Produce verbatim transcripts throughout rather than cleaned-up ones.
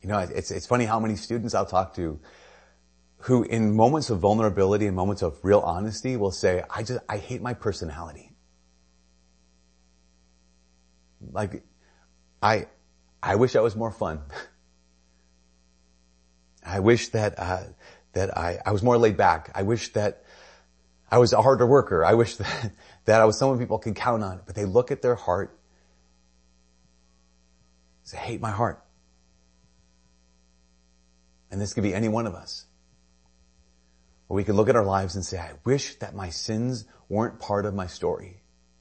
You know, it's, it's funny how many students I'll talk to who in moments of vulnerability and moments of real honesty will say, I just, I hate my personality. Like, I, I wish I was more fun. I wish that, uh, that I, I was more laid back. I wish that I was a harder worker. I wish that, that I was someone people could count on. But they look at their heart, say, I hate my heart. And this could be any one of us. Or we can look at our lives and say, I wish that my sins weren't part of my story.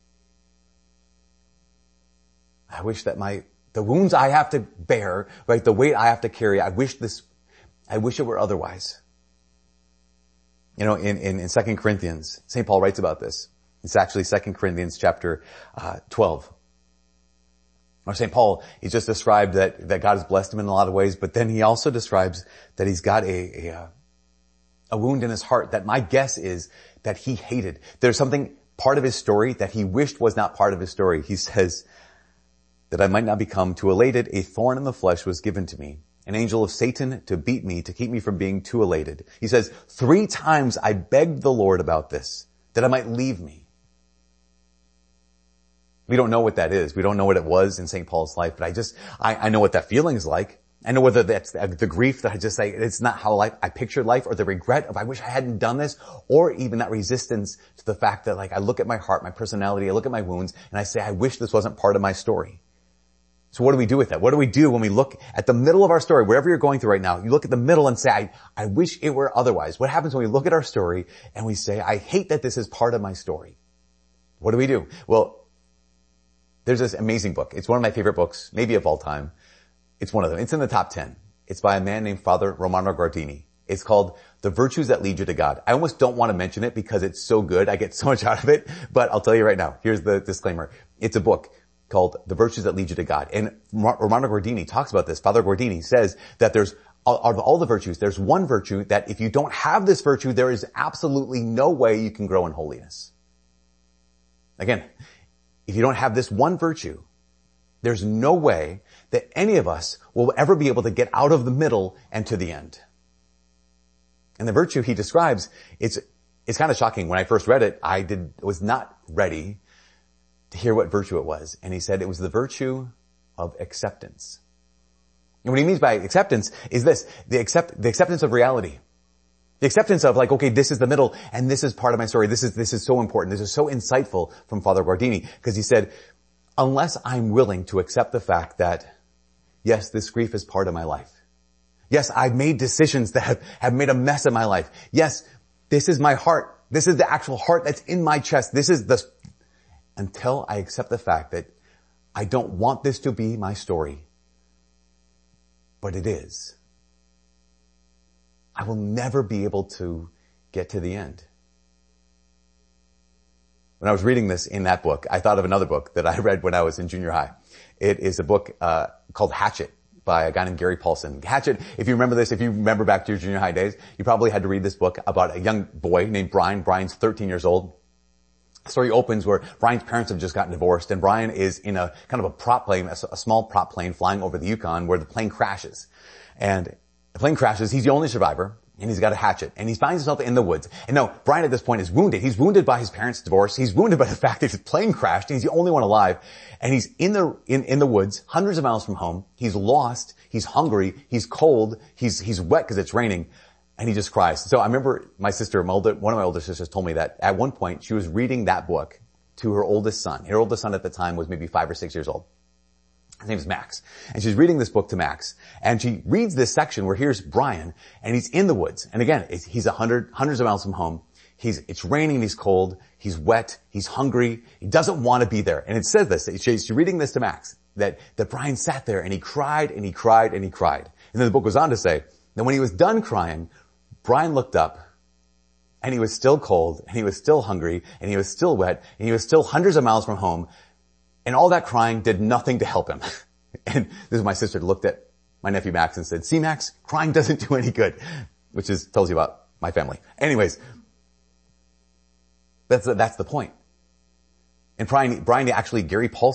I wish that my, the wounds I have to bear, right, the weight I have to carry, I wish this, I wish it were otherwise. You know, in, in, in Second Corinthians, Saint Paul writes about this. It's actually Second Corinthians chapter, uh, twelve. Or Saint Paul, he just described that, that God has blessed him in a lot of ways, but then he also describes that he's got a, a, a wound in his heart that my guess is that he hated. There's something, part of his story that he wished was not part of his story. He says, that I might not become too elated, a thorn in the flesh was given to me, an angel of Satan to beat me, to keep me from being too elated. He says, three times I begged the Lord about this, that I might leave me. We don't know what that is. We don't know what it was in Saint Paul's life, but I just, I, I know what that feeling is like. I know whether that's the, the grief that I just say, it's not how life, I pictured life, or the regret of I wish I hadn't done this, or even that resistance to the fact that like I look at my heart, my personality, I look at my wounds, and I say, I wish this wasn't part of my story. So what do we do with that? What do we do when we look at the middle of our story, wherever you're going through right now, you look at the middle and say, I, I wish it were otherwise. What happens when we look at our story and we say, I hate that this is part of my story? What do we do? Well, there's this amazing book. It's one of my favorite books, maybe of all time. It's one of them. It's in the top ten. It's by a man named Father Romano Guardini. It's called The Virtues That Lead You to God. I almost don't want to mention it because it's so good. I get so much out of it, but I'll tell you right now. Here's the disclaimer. It's a book called The Virtues That Lead You to God. And Romano Guardini talks about this. Father Guardini says that there's, out of all the virtues, there's one virtue that if you don't have this virtue, there is absolutely no way you can grow in holiness. Again, if you don't have this one virtue, there's no way that any of us will ever be able to get out of the middle and to the end. And the virtue he describes, it's, it's kind of shocking. When I first read it, I did, was not ready to hear what virtue it was. And he said it was the virtue of acceptance. And what he means by acceptance is this, the accept, the acceptance of reality. The acceptance of like, okay, this is the middle and this is part of my story. This is, this is so important. This is so insightful from Father Guardini, because he said, unless I'm willing to accept the fact that, yes, this grief is part of my life. Yes, I've made decisions that have, have made a mess of my life. Yes, this is my heart. This is the actual heart that's in my chest. This is the, until I accept the fact that I don't want this to be my story, but it is, I will never be able to get to the end. When I was reading this in that book, I thought of another book that I read when I was in junior high. It is a book uh called Hatchet by a guy named Gary Paulson. Hatchet, if you remember this, if you remember back to your junior high days, you probably had to read this book about a young boy named Brian. Brian's thirteen years old. The story opens where Brian's parents have just gotten divorced, and Brian is in a kind of a prop plane, a, a small prop plane flying over the Yukon, where the plane crashes. And the plane crashes, he's the only survivor, and he's got a hatchet, and he finds himself in the woods. And no, Brian at this point is wounded. He's wounded by his parents' divorce. He's wounded by the fact that his plane crashed, and he's the only one alive. And he's in the, in, in the woods, hundreds of miles from home. He's lost. He's hungry. He's cold. He's, he's wet because it's raining. And he just cries. So I remember my sister, my older, one of my older sisters told me that at one point she was reading that book to her oldest son. Her oldest son at the time was maybe five or six years old. His name is Max. And she's reading this book to Max. And she reads this section where here's Brian, and he's in the woods. And again, it's, he's a hundred, hundreds of miles from home. He's, it's raining, he's cold, he's wet, he's hungry, he doesn't want to be there. And it says this, she's reading this to Max, that, that Brian sat there and he cried and he cried and he cried. And then the book goes on to say that when he was done crying, Brian looked up and he was still cold and he was still hungry and he was still wet and he was still hundreds of miles from home. And all that crying did nothing to help him. And this is my sister looked at my nephew Max and said, see Max, crying doesn't do any good, which is, tells you about my family. Anyways, that's, that's the point. And Brian, Brian actually, Gary Paulson